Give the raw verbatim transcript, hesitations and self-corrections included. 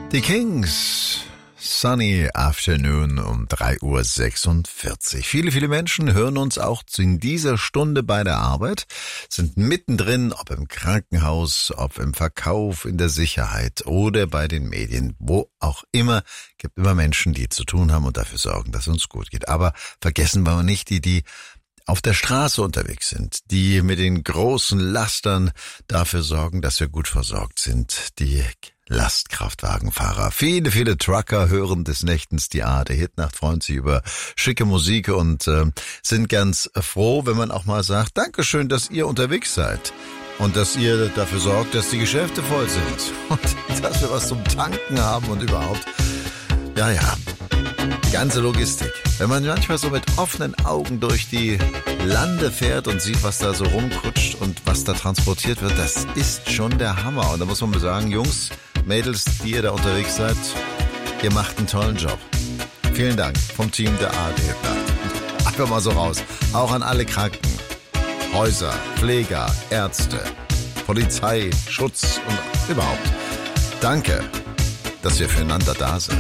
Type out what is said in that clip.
Die Kings, Sunny Afternoon um drei Uhr sechsundvierzig. Viele, viele Menschen hören uns auch in dieser Stunde bei der Arbeit, sind mittendrin, ob im Krankenhaus, ob im Verkauf, in der Sicherheit oder bei den Medien, wo auch immer. Gibt immer Menschen, die zu tun haben und dafür sorgen, dass es uns gut geht. Aber vergessen wir nicht die, die auf der Straße unterwegs sind, die mit den großen Lastern dafür sorgen, dass wir gut versorgt sind, die Lastkraftwagenfahrer. Viele, viele Trucker hören des Nächtens die A R D-Hitnacht, freuen sich über schicke Musik und äh, sind ganz froh, wenn man auch mal sagt, Dankeschön, dass ihr unterwegs seid und dass ihr dafür sorgt, dass die Geschäfte voll sind und dass wir was zum Tanken haben und überhaupt. Ja, ja, die ganze Logistik. Wenn man manchmal so mit offenen Augen durch die Lande fährt und sieht, was da so rumkutscht und was da transportiert wird, das ist schon der Hammer. Und da muss man mal sagen, Jungs, Mädels, die ihr da unterwegs seid, ihr macht einen tollen Job. Vielen Dank vom Team der A R D. Einfach mal so raus. Auch an alle Krankenhäuser, Pfleger, Ärzte, Polizei, Schutz und überhaupt. Danke, dass wir füreinander da sind.